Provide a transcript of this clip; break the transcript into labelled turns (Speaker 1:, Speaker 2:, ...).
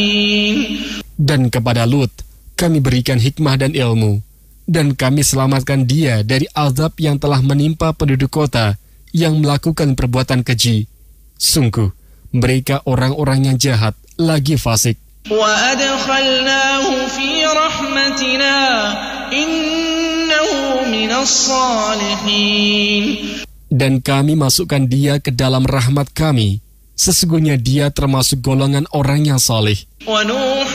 Speaker 1: Dan kepada Lut, kami berikan hikmah dan ilmu, dan kami selamatkan dia dari azab yang telah menimpa penduduk kota yang melakukan perbuatan keji. Sungguh, mereka orang-orang yang jahat lagi fasik.
Speaker 2: وَأَدْخَلْنَاهُ فِي رَحْمَتِنَا إِنَّهُ مِنَ الصَّالِحِينَ.
Speaker 1: Dan kami masukkan dia ke dalam rahmat kami. Sesungguhnya dia termasuk golongan orang yang saleh.